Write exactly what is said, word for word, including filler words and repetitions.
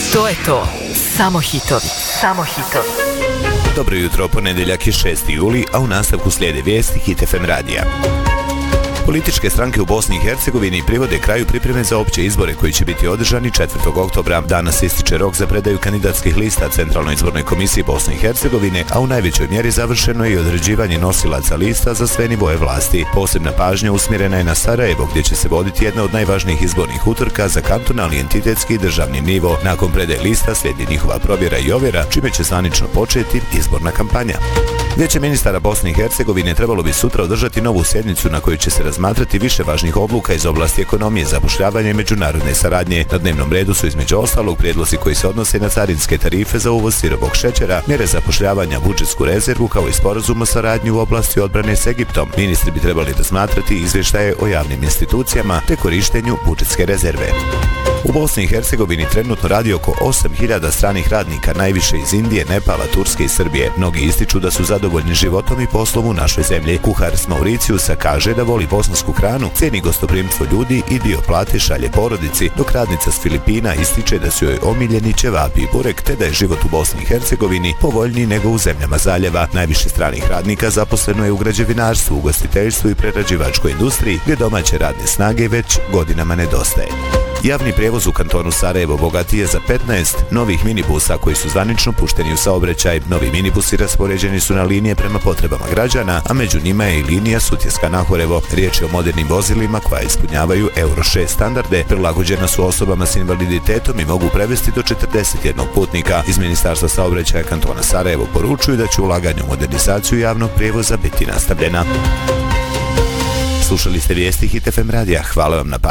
To je to. Samo hitovi. Samo hitovi. Dobro jutro, ponedjeljak je šesti juli, a u nastavku slijede vijesti Hit F M radija. Političke stranke u Bosni i Hercegovini privode kraju pripreme za opće izbore koji će biti održani četvrtog oktobra. Danas ističe rok za predaju kandidatskih lista Centralnoj izbornoj komisiji Bosne i Hercegovine, a u najvećoj mjeri završeno je i određivanje nosilaca lista za sve nivoje vlasti. Posebna pažnja usmjerena je na Sarajevo, gdje će se voditi jedna od najvažnijih izbornih utrka za kantonalni, entitetski i državni nivo. Nakon predaje lista slijedi njihova provjera i ovjera, čime će zvanično početi izborna kampanja. Vijeće ministara Bosne i Hercegovine trebalo bi sutra održati novu sjednicu na kojoj će se razmatrati više važnih odluka iz oblasti ekonomije, zapošljavanja i međunarodne saradnje. Na dnevnom redu su između ostalog prijedlozi koji se odnose na carinske tarife za uvoz sirovog šećera, mjere zapošljavanja, budžetsku rezervu kao i sporazum o saradnji u oblasti odbrane s Egiptom. Ministri bi trebali razmatrati izvještaje o javnim institucijama te korištenju budžetske rezerve. U Bosni i Hercegovini trenutno radi oko osam hiljada stranih radnika, najviše iz Indije, Nepala, Turske i Srbije. Mnogi ističu da su zadovoljni životom i poslom u našoj zemlji. Kuhar s Mauricijusa kaže da voli bosansku hranu, cijeni gostoprimstvo ljudi i dio plate šalje porodici, dok radnica s Filipina ističe da su joj omiljeni ćevapi i burek, te da je život u Bosni i Hercegovini povoljniji nego u zemljama zaljeva. Najviše stranih radnika zaposleno je u građevinarstvu, ugostiteljstvu i prerađivačkoj industriji, gdje domaće radne snage već godinama nedostaje. Javni prijevoz u kantonu Sarajevo bogati je za petnaest novih minibusa koji su zvanično pušteni u saobraćaj. Novi minibusi raspoređeni su na linije prema potrebama građana, a među njima je i linija Sutjeska-Nahorevo. Riječ je o modernim vozilima koja ispunjavaju Euro šest standarde, prilagođena su osobama s invaliditetom i mogu prevesti do četrdeset jednog putnika. Iz Ministarstva saobraćaja kantona Sarajevo poručuju da će ulaganje u modernizaciju javnog prijevoza biti nastavljena. Slušali ste vijesti Hit F M radija. Hvala vam na pažnji.